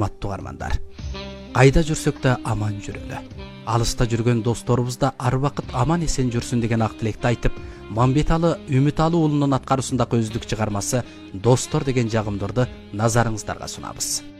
саламаттуу угармандар. Кайда жүрсөк да аман жүрөлү. Алыста жүргөн досторубуз да ар убакыт аман эсен жүрсүн деген ак тилекти айтып, Мамбеталы Үмүталы уулунун аткаруусундагы өздүк чыгармасы Достор деген жагымдарды назарыңыздарга сунабыз.